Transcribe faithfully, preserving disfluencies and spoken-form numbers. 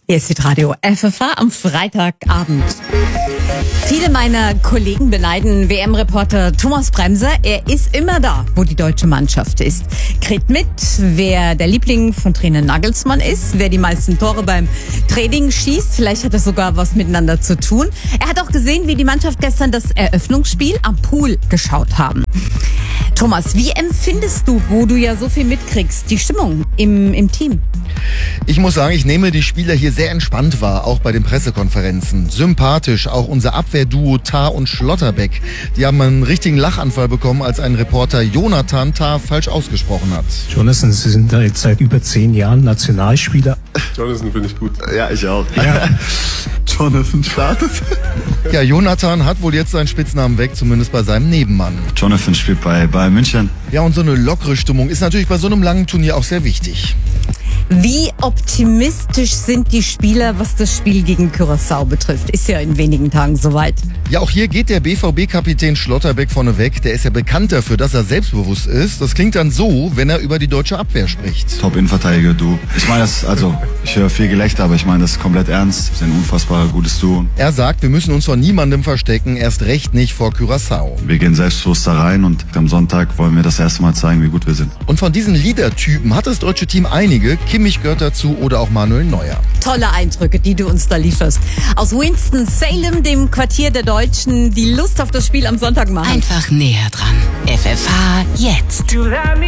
Hier ist Hitradio F F H am Freitagabend. Viele meiner Kollegen beneiden W M-Reporter Thomas Bremser. Er ist immer da, wo die deutsche Mannschaft ist. Kriegt mit, wer der Liebling von Trainer Nagelsmann ist, wer die meisten Tore beim Training schießt. Vielleicht hat das sogar was miteinander zu tun. Er hat auch gesehen, wie die Mannschaft gestern das Eröffnungsspiel am Pool geschaut haben. Thomas, wie empfindest du, wo du ja so viel mitkriegst, die Stimmung im, im Team? Ich muss sagen, ich nehme die Spieler hier sehr entspannt wahr, auch bei den Pressekonferenzen. Sympathisch, auch unser Abwehrduo Tah und Schlotterbeck. Die haben einen richtigen Lachanfall bekommen, als ein Reporter Jonathan Tah falsch ausgesprochen hat. Jonathan, Sie sind da jetzt seit über zehn Jahren Nationalspieler. Jonathan finde ich gut. Ja, ich auch. Ja. Jonathan startet. Ja, Jonathan hat wohl jetzt seinen Spitznamen weg, zumindest bei seinem Nebenmann. Jonathan spielt bei Bayern München. Ja, und so eine lockere Stimmung ist natürlich bei so einem langen Turnier auch sehr wichtig. Wie optimistisch sind die Spieler, was das Spiel gegen Curaçao betrifft? Ist ja in wenigen Tagen soweit. Ja, auch hier geht der B V B-Kapitän Schlotterbeck vorne weg. Der ist ja bekannt dafür, dass er selbstbewusst ist. Das klingt dann so, wenn er über die deutsche Abwehr spricht. Top-Innenverteidiger, du. Ich meine das, also, ich höre viel Gelächter, aber ich meine das komplett ernst. Wir sind ein unfassbar gutes Duo. Er sagt, wir müssen uns vor niemandem verstecken, erst recht nicht vor Curaçao. Wir gehen selbstbewusst da rein und am Sonntag wollen wir das erste Mal zeigen, wie gut wir sind. Und von diesen Leader-Typen hat das deutsche Team einige. Kimmich gehört dazu oder auch Manuel Neuer. Tolle Eindrücke, die du uns da lieferst. Aus Winston-Salem, dem Quartier der Deutschen, die Lust auf das Spiel am Sonntag machen. Einfach näher dran. F F H jetzt.